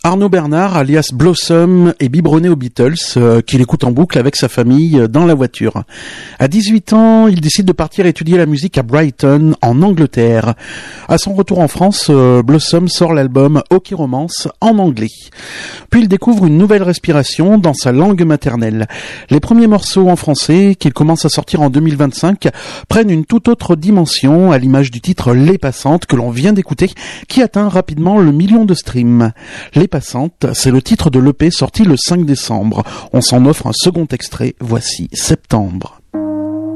Arnaud Bernard, alias Blossom, est biberonné aux Beatles, qu'il écoute en boucle avec sa famille dans la voiture. À 18 ans, il décide de partir étudier la musique à Brighton, en Angleterre. À son retour en France, Blossom sort l'album Hockey Romance en anglais. Puis il découvre une nouvelle respiration dans sa langue maternelle. Les premiers morceaux en français, qu'il commence à sortir en 2025, prennent une toute autre dimension, à l'image du titre Les Passantes que l'on vient d'écouter, qui atteint rapidement le 1 million de streams. Les Passantes, c'est le titre de l'EP sorti le 5 décembre. On s'en offre un second extrait, voici Septembre.